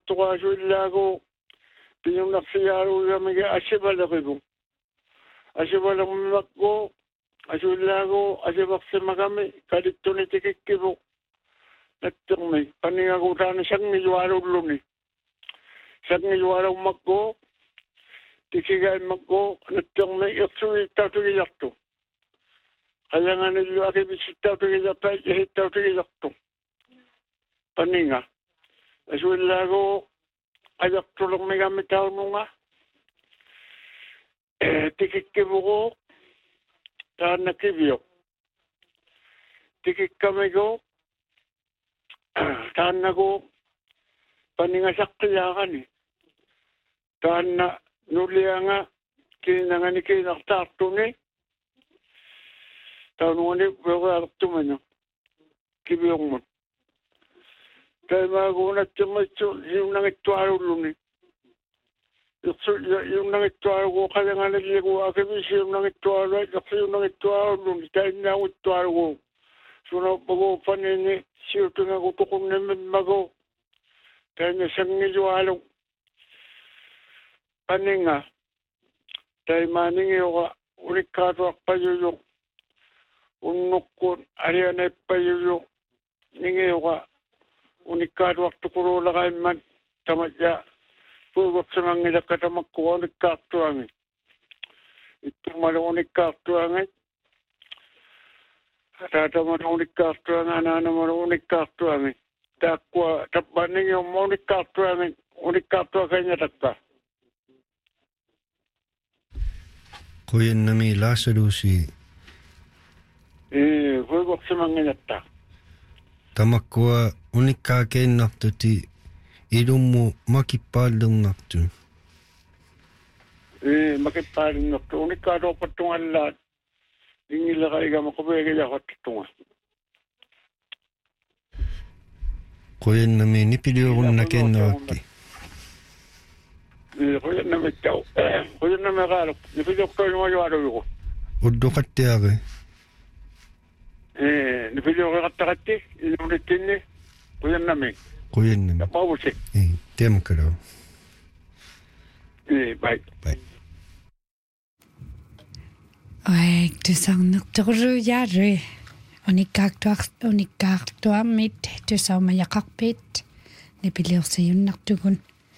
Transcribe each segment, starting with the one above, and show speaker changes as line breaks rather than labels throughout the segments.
tuqasuillagu pinunarsiaaruugamige asivalaqigu asivalaqimakku asuillagu asivarsimagami kalittuni tikikkivu nattermi paningagu taani sangijualulluni sangijualummakku tikigaimmakku nattermi irsuittautugijartu qayanganillu akivisittautugijarta ihittautugijartu paninga asuillagu ajartulumigami taununga tikikkivugu taannakivio tikikkamigu taannagu paninga saqqiyaqani taanna nulianga kiinangani kiinartaartuni taunungani weqaartumana kiviormun taimaaguunattirmitsu siunangittualulluni iunangittualugu qayanganilligu akivisiunangittualua iqsiunangittualulluni tainnaangittualugu sunoppagu panini siutungagu tuqunnimimmagu taina sangijualu paninga taimaaningiuqa unikkaatuaqqayuyu unnukkun arianaippajuyu ningiuqa unikkaatuartuquluulaqaimman tamatja puivaksanangilakka tamakkuqa unikkaartuangi ittumalu unikkaartuangi taatamalu unikkaartuangi anaanamalu unikkaartuangi taakkua tappaningiumma unikkaartuangi unikkaartuakaiñatakka
Kuyennami Lasalusi
puivaksanangilatta
tamakkua unikkaakeennartuti ilummu makippaallunnartu
makippaallunnartu unikkaatuoppattungallaat ingilaqaigama qupeegijafattunga
Kuyennami nipiliorunnakennarakki
Kuyennamittau kuyennami qaaluk nipiliortoinumajualujuqu
udduqattiare
nipilioriqattaqatti inunittinni kuyennami tapausi
tiamkalo
bye
Oi, du sagnertoru jari. Unikkaartuammit tusaumajakaqpit nipiliorsiunnartugun.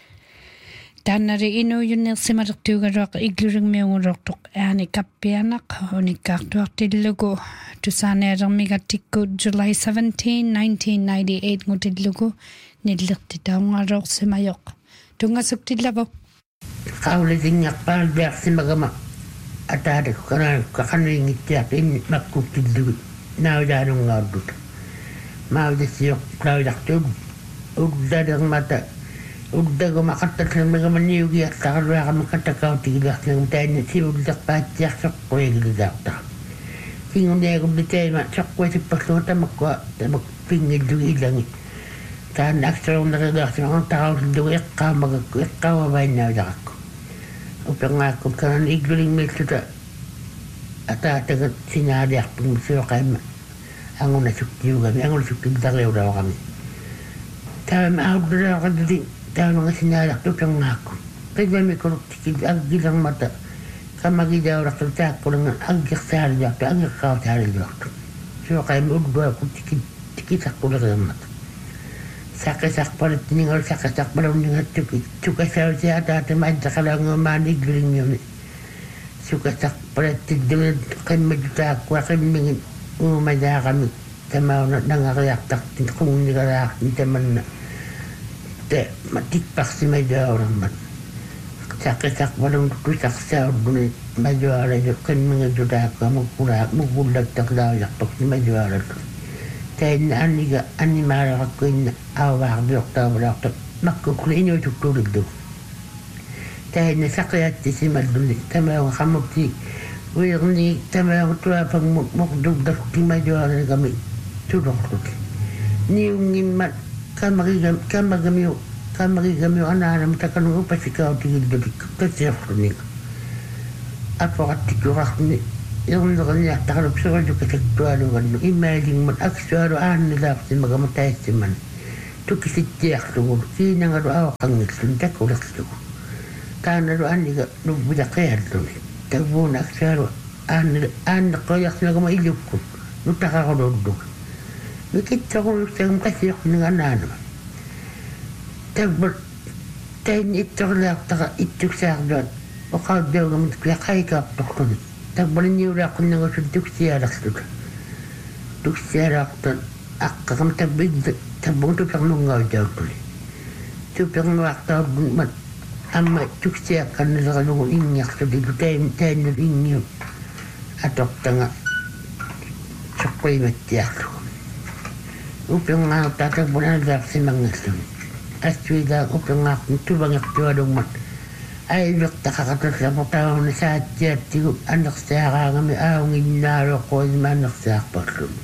Tannari inuyunnersimalertuugaluaq iglurigmiungulortoq aanikappianaq unikkaartuartillugu tusaanealermigatikku July 17, 1998 ngutillugu nillertitaungaaloorsimajoq tungasuktillavu
qaulitinngaqpaal biarsimagama ataadakku kaqanuingittiaqin makkuktillugu naujaanunngaardut maudisiyoq klaujartuug uddalermata uddaguma qattatlamigamaniugiaqtaqaluaqama qattakautigilartnagum taanna siullerpaatiarsoq quigiligaarta kinguneegulliteima soqquasipparluga tamakkua pingillugi ilangi taanna aksorunerilaartimaqa taqausillugu eqqaamagakku eqqaavavainnaujaqakku upengaakku kanan iglulimmilluta ataatagat sinaaliarpung siyoqaima angunasuktiugami angunasuktiltariulauqami taama auddulaaqalluli taanunga sinaaliartu upengaakku qivamikoruktikil aggilermata kamagidauraqtu taakkulanga aggiqsaaliluartu aggiqqautaaliluartu siyoqaima udduaakku tikisaqqulereermata saqisaqpalattiningal saqisaqpalunningattuki sukasausiataatama antaqalaangumaani iglulimmiumi sukasaqpalattillugi qimmajutaaqkua qimmigin uumajaaqami tamauna nangariartartin qungnigalaartin tamanna te matikparsimajaaurammat saqisaqpalun tusaqsaurluni majuaalaju qimmigijutaaqkua mugullattaqlaaujaqtoqsimajuaalallu tainna anniga animaalaqakkuinna aavaarbiortaavalaarta makkuklu inuutuktuulillu tainna saqiattisimalluни tamaunga qammukti uirni tamaunga tuapangmut muqdugdakkimajuaalalgami tulorluki niungimmat kamagigamiu anaanam takanu upasikautigiljuluk tatsiorlunik apoqattikurarni irunnerniartaqalup surullukasaktualugannu imailingmat aksualu aannilaarsimagama taissimman tukisittiaqlugu kiinangalu awaqanngillun takulaqlugu taanalu anniga nubbidaqialluni tabuuna aksaaru aanneqqoyaqsinagama ilukkut nutaqaqululluga mikittaqulustagam qasiiqningannaanama tabbal tayn ittorlaaqtaqa ittuksaarluat oqauddeugam tuqiaqaikaartorluni tabbalinniulaaqunnagusul tuksiaalaqluga tuksialaaqtan aqqaqam tabbigda tabbun tupernuнгaujautuli tupernuaqtaudun amma tuksiaqqannileralugu ingiarlulilu taannul ingiu atortanga soqqiimattiarlugu upengaartaa tabbunalaarsimangalluni assuilaa upengaartun tuvangertualummat aivertaqaqatorlaportauna saatiattigu anersaaraangami aunginnaaluoqquisma anersaarparluni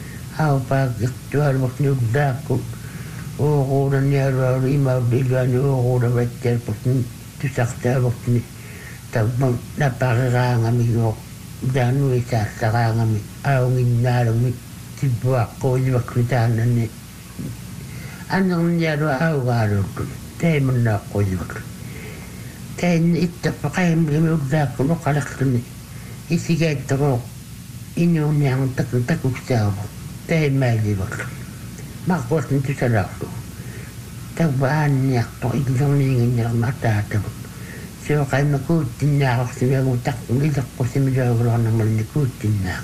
aupaagertualuorniullaakku uuruunannialualu imauliluani uuruunavattialportni tusartaavortni tammam napariraangamigo taanuisaassaraangami aunginnaalumi tibbuaqquulimaklu taananni annernialua augaaluukkuni taimunnaaqquulimaklu tainni ittapaqaimgami ullaakku noqalaqluni isigaittorooq inuunniang takuksaavu taimaalivarlu maqquasni tusalaarlu tavvaanniarto illerniinginnerma ataatavut sooqaima kuuttinnaaqarsimiagu taqqilileqqusimiluagulornermalni kuuttinnaaq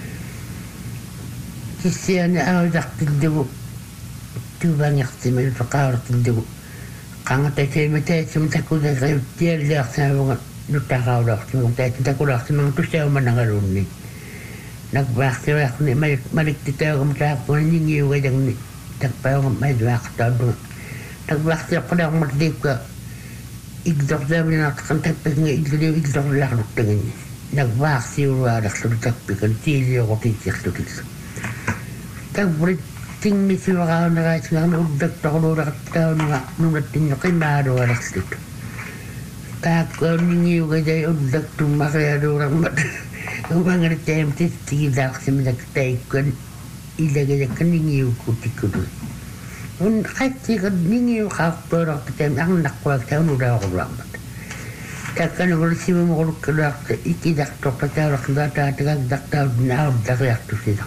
kissiani aujaqtillugu tuvangertimilu taqaartillugu qangataiseimataitsum takulasriuttialliarsaavunga nuttaqaulortimigu taakulaarsimangu tussaumanangalunni nagvaaqtivaaqni maliktitaagam taaqquani ningiugadagni takpaagam maidvaaqtaudunga nagvaaqtiaqqulaarmatliikka igdordaavinaartaqan tappinga igdorlaarluttagini nagvaaqsiuruaalaqlulu tappikan tiiliorutiitsiarlutillu tavrit timmisiuaqaunaraatsingarmi ullaktorluulaqattaununga nunattinneqimaalualaqlut taakkuan ningiugaday ullaktummarialuurammat Ubangana temte tigilaaqsiminak taikkan ilagajakkan ningiukutikkudui. Un qatsiqa ningiuqaartuaraqtatam arnaqquaktaun ulaaquluarmat. Takkanuqulisimumoqulukkaluarta ikilaqtortatauraqlua taatagaqtaqtaudna audlariartusilaq.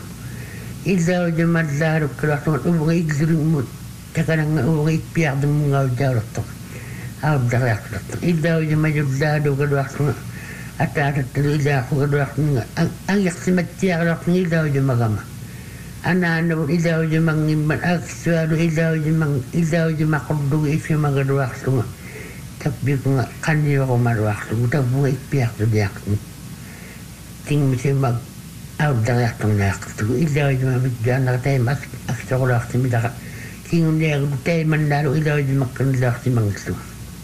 Illaujumallaarukkaluartumat uvuga igluringmut takananga uvuga ikpiardumungaujauraqtoq. Audlariartulartoq. Illaujumajullaalugaluartuga ataatatlu ilaaqugaluartunga angiqsimattiaqaluartunga ilaujumagama anaanavu ilaujumangimman aksualu ilaujumaqullugu ifimagaluartunga tappikunga qanniurumaluartungu tappuga ikpiartuliaqtunga tingmisimag audariartungaaqtugu ilaujumavitjuanarataima aksoquluartimilaqa tingunniagulu taimannaalu ilaujumaqqanilaartimangillugu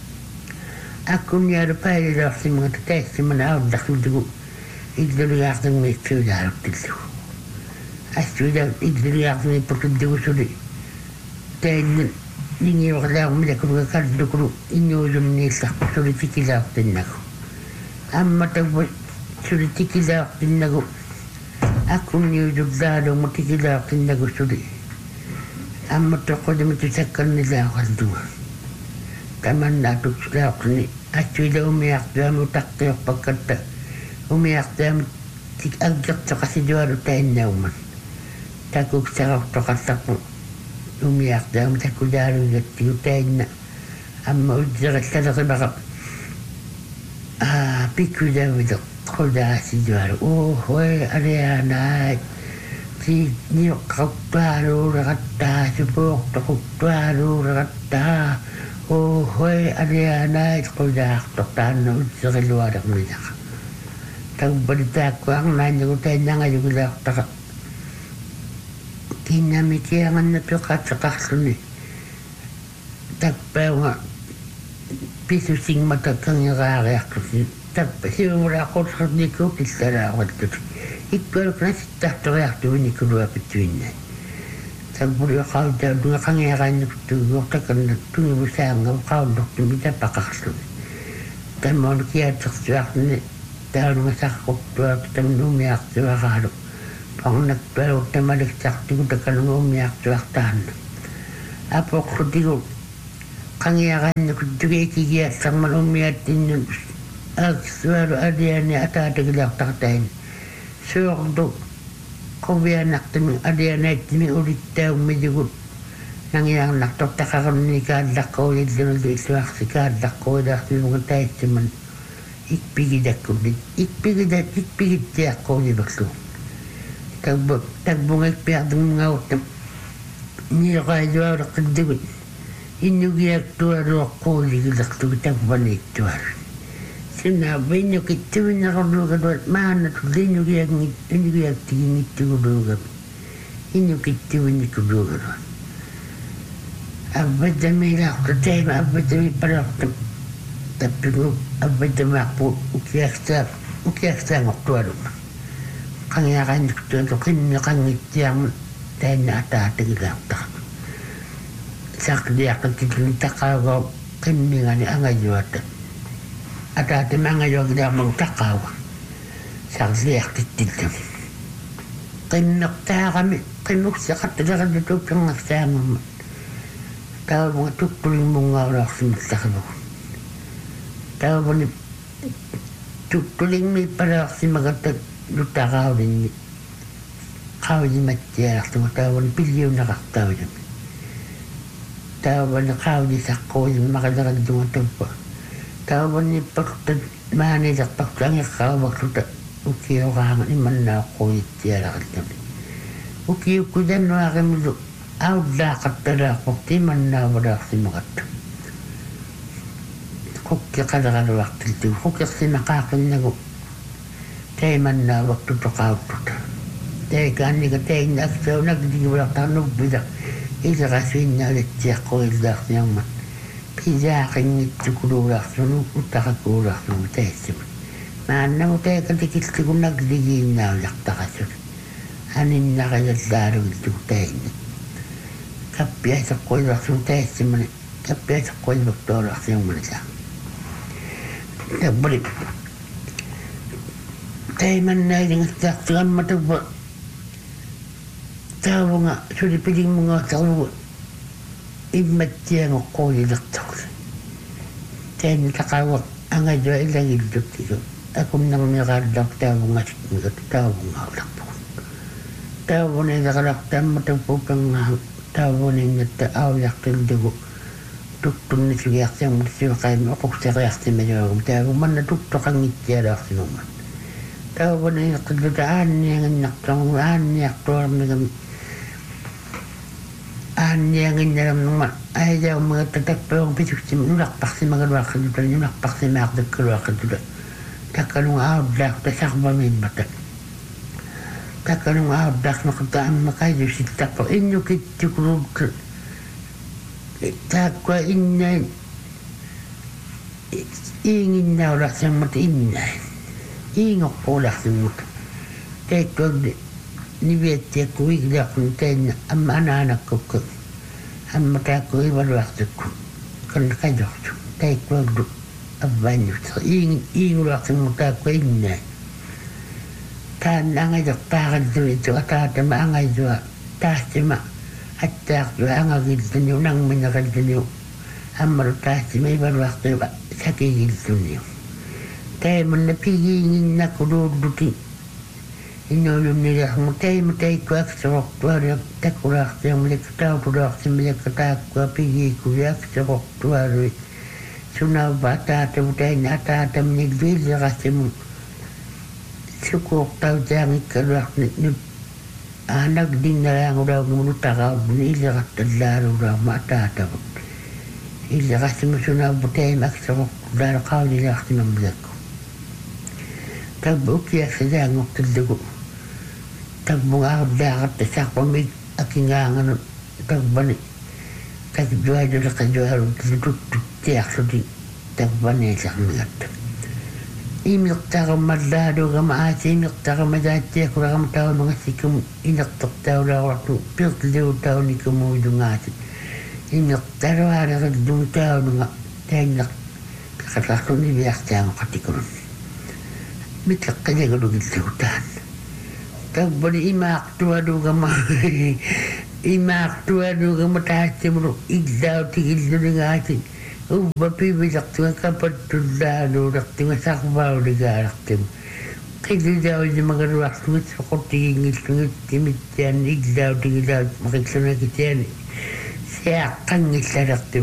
akkunnialu paililaarsimanga taissimana audaqludugu igluligaartungmi iksuilaaluktillugu assuila igluligaartungmi portullugu suli tainnin ningiuqlaaqumilakuluga kallukulu innuulunniillaqpu suli tikilaaqtinnagu amma tavva suli tikilaaqtinnagu akkunniulullaalungu tikilaaqtinnagu suli amma toqqulumi tusakkannilaaqalluga tamannaatuksulaaqni assuila umiartuamu taqqiorpakkatta umiartuamu tik aggertoqasidualu tainnauman takuksarortoqallaqu umiartuamu takulaaluigattigu tainna amma udderillaleripaq pikkulavide qulaasidualu hoi alianaat ti niuqqartualuulerattaa supuortoquttualuulerattaa hoi alianaat qulaartortaanna udderilualermilaqa tagbalitaakuarnaannigu tainnangayugilaartaqa kinnamitiangannatuqateqarluni tappaunga pisusingmatakangeraariartusi tappa siumulaaqullernikukillalaaqattut ikkualukna sittartoriartuvinikuluapittuinnaat tagbuluqautaudunga qangeeraannuktuguortakanna tungimusaangam qaullertumi tappaqarluni tammoonu kiatersuarni taununga sarqurtuartu tamnuumiartuaraalu parnaktualurtamaliktartugu takanunga umiartuartaanna Apo kutigo kangiakan kutuge kigia sang malumiat in suara adiani ata gelak taktain. Suardo kobia naktemi adiani timi urita umidigut nang yang naktok takaran ni kadako yedno di suak sikadako dah mengentai cuman ikpigidak ko di bakso. Tagbungay piyadong ngaw ni kaya ra kadibit inugiyak tuaro ko ligidak tu tagbanit tuar sinabi niyo kitawin na kadulog mana tu inugiyak tingin itulog inukitawin ni kadulog abadami lang tatay abadami parang tapi abadami ako ukiyak sa ngaktuaro kanyakan itu kinyakan yang tena ata tinggal tak sak dia ketika kalau keningan angai juat ada temanga yo dia mengtakau sak dia ketika kenak ta kami kenuk sakat dalam itu pengasam tahu waktu tuling mengarah semesta tahu ni tuling mi pada simagat luta kau ini kau ni macam tu tahu pilih nak tahu je tahu kau ni sakau ni makadaran cuma tempat tahu ni pakte mana dah paktanya kau waktu tak uki orang ni mana kau tiada tu uki kudan orang itu awal kata pakti mana berdak si makat kau kadang waktu itu kau si makakan nago mana waktu tu kau tu kan ni kata nak tahu nak diulang tanuk bidak itu rasanya leceh kau dah yang mat pizza kan itu kudurak sunu utak kudurak sunu teh mana utak ketika kita nak digin nak tak kasut anin nak ada daru itu teh tapi ada kau dah sunu teh mana tapi ada kau doktor yang mana tak boleh teh mana yang tak tuan mata buat tahu nggak sudah pilih tahu imat dia ngokol di doktor teh ni tak kawat angai jual lagi doktor aku nang merah doktor nggak tahu nggak tahu ni tak doktor mata pupeng tahu ni nggak tahu yang terjadi doktor ni juga yang mesti kain aku serius ni macam tahu mana doktor kan itu ada semua tahu ni kedudukan yang nak tanggungan yang keluar dengan yang dalam rumah ayah mengetak peong pisuk nak pasti makan waktu tu nak pasti makan keluar kedudukan tak kalau ada tak sahabat mata tak kalau ada nak tahan makai jadi tak kau ini kita kurang tak kau ini ingin orang yang mati ini ingok pola semut tekod ni bete ku igla kunten am anak ku am mata ku ibaru waktu ku kan kajo tekod abanyu ingin waktu mata ku ini kan angai dak paran tu itu ata ma angai jua tas cuma atak jua angai gitu nang menyakan tu amar tas cuma ibaru waktu sakit gitu ni teh menepigi nak kududuki inolum ni dah mutai kuak serok tuar tak kurak yang mereka tahu kurak yang mereka tahu pergi kuak serok tuar sunau bata tu mutai nata tu menigil rasim syukur tahu jangan kurak ni anak dina yang udah mulut takau ni ilah telar udah mata tu ilah rasim sunau mutai mak serok dar kau ni rasim mereka tak bukti sedang waktu itu tak bunga dah tersak pemik akingan tak bani tak jual itu tiak sudi tak bani sangat ini tak madado kama aci ini tak madati aku rakam tahu mengasih kamu ini tak tahu dah waktu pilih tahu ni kamu dengar ini tak ada kedua tahu dengar tak kata aku ni biasa yang katikurun mitak kaya kalau gitu hutan tak boleh imak tu aduh kamai imaaktua nuga matahatimru iglautigiluningaati ubba pibilaktunga kapattullaanuulaktunga sakvauligaaraqtimu qiludauji magaruaqtungit soqortigingillungittimittian iglautigilaut maqillanakitiani siaqqangillaraqtimu